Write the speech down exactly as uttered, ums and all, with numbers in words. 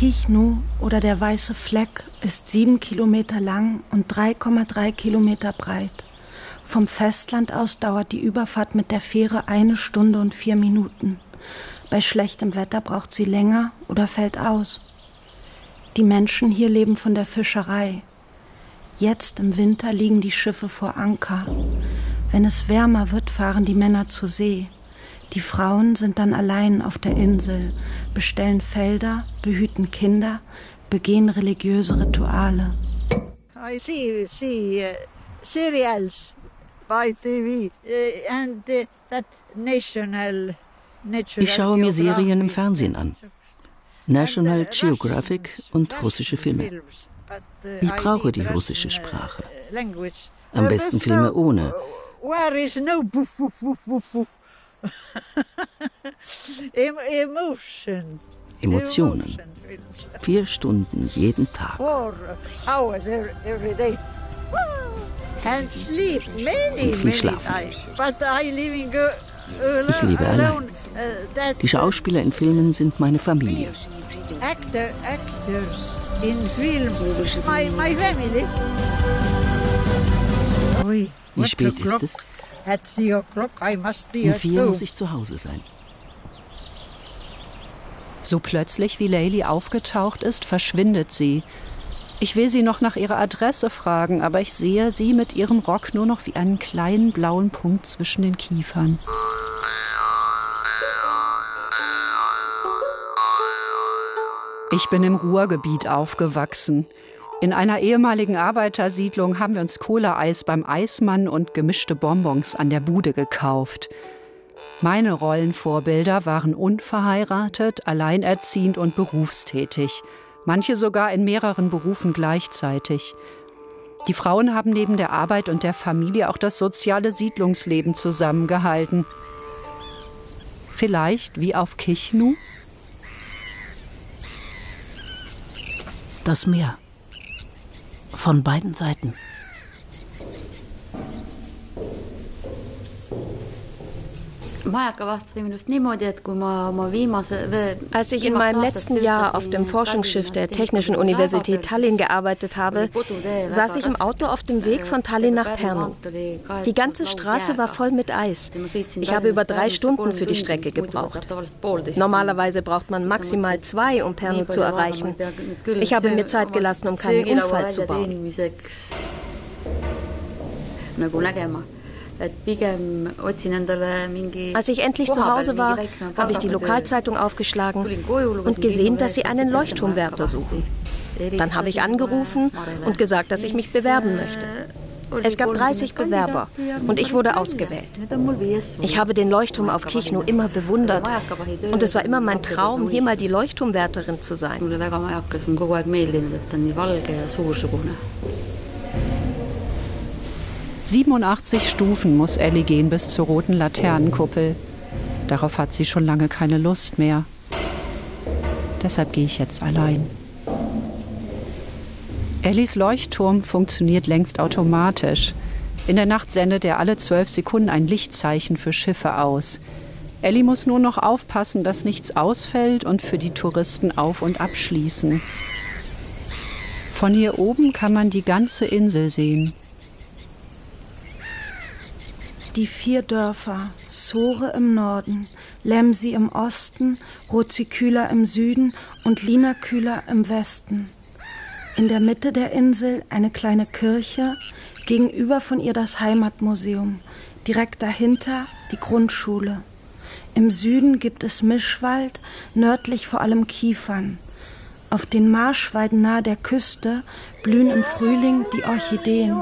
Kichnu oder der Weiße Fleck ist sieben Kilometer lang und drei Komma drei Kilometer breit. Vom Festland aus dauert die Überfahrt mit der Fähre eine Stunde und vier Minuten. Bei schlechtem Wetter braucht sie länger oder fällt aus. Die Menschen hier leben von der Fischerei. Jetzt im Winter liegen die Schiffe vor Anker. Wenn es wärmer wird, fahren die Männer zur See. Die Frauen sind dann allein auf der Insel, bestellen Felder, behüten Kinder, begehen religiöse Rituale. I see, see uh, cereals by T V uh, and uh, that national, natural Ich schaue mir Serien im Fernsehen an. National Geographic und russische Filme. Ich brauche die russische Sprache. Am besten Filme ohne. Emotionen. Vier Stunden jeden Tag. Und viel schlafen. Ich lebe allein. Die Schauspieler in Filmen sind meine Familie. Wie spät ist es? Um vier muss ich zu Hause sein. So plötzlich, wie Leili aufgetaucht ist, verschwindet sie. Ich will sie noch nach ihrer Adresse fragen, aber ich sehe sie mit ihrem Rock nur noch wie einen kleinen blauen Punkt zwischen den Kiefern. Ich bin im Ruhrgebiet aufgewachsen. In einer ehemaligen Arbeitersiedlung haben wir uns Cola-Eis beim Eismann und gemischte Bonbons an der Bude gekauft. Meine Rollenvorbilder waren unverheiratet, alleinerziehend und berufstätig. Manche sogar in mehreren Berufen gleichzeitig. Die Frauen haben neben der Arbeit und der Familie auch das soziale Siedlungsleben zusammengehalten. Vielleicht wie auf Kichnu? Das Meer. Von beiden Seiten. Als ich in meinem letzten Jahr auf dem Forschungsschiff der Technischen Universität Tallinn gearbeitet habe, saß ich im Auto auf dem Weg von Tallinn nach Pärnu. Die ganze Straße war voll mit Eis. Ich habe über drei Stunden für die Strecke gebraucht. Normalerweise braucht man maximal zwei, um Pärnu zu erreichen. Ich habe mir Zeit gelassen, um keinen Unfall zu bauen. Als ich endlich zu Hause war, habe ich die Lokalzeitung aufgeschlagen und gesehen, dass sie einen Leuchtturmwärter suchen. Dann habe ich angerufen und gesagt, dass ich mich bewerben möchte. Es gab dreißig Bewerber und ich wurde ausgewählt. Ich habe den Leuchtturm auf Kichnu immer bewundert und es war immer mein Traum, hier mal die Leuchtturmwärterin zu sein. siebenundachtzig Stufen muss Elli gehen bis zur roten Laternenkuppel. Darauf hat sie schon lange keine Lust mehr. Deshalb gehe ich jetzt allein. Ellis Leuchtturm funktioniert längst automatisch. In der Nacht sendet er alle zwölf Sekunden ein Lichtzeichen für Schiffe aus. Elli muss nur noch aufpassen, dass nichts ausfällt und für die Touristen auf- und abschließen. Von hier oben kann man die ganze Insel sehen. Die vier Dörfer, Sore im Norden, Lemsi im Osten, Roziküla im Süden und Linaküla im Westen. In der Mitte der Insel eine kleine Kirche, gegenüber von ihr das Heimatmuseum, direkt dahinter die Grundschule. Im Süden gibt es Mischwald, nördlich vor allem Kiefern. Auf den Marschweiden nahe der Küste blühen im Frühling die Orchideen.